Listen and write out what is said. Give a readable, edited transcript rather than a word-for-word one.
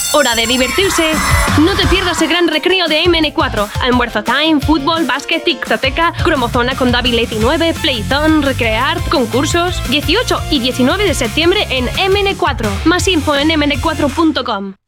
Hora de divertirse. No te pierdas el gran recreo de MN4. Almuerzo time, fútbol, básquet, tictoteca, cromozona con David 19, Playzone, Recrear, concursos. 18 y 19 de septiembre en MN4. Más info en mn4.com.